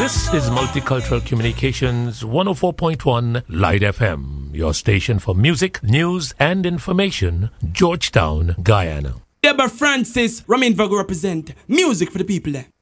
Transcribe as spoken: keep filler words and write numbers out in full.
This is Multicultural Communications one oh four point one Light F M, your station for music, news, and information, Georgetown, Guyana. Deborah Francis, Ramin Vago represent music for the people there.